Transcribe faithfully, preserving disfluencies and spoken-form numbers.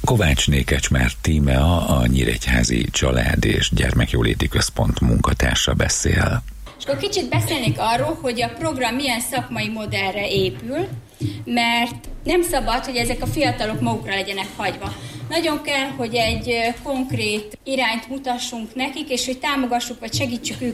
Kovácsné Kecsmár Tímea, a Nyíregyházi Család és Gyermekjóléti Központ munkatársa beszél. És akkor kicsit beszélnék arról, hogy a program milyen szakmai modellre épül, mert nem szabad, hogy ezek a fiatalok magukra legyenek hagyva. Nagyon kell, hogy egy konkrét irányt mutassunk nekik, és hogy támogassuk vagy segítsük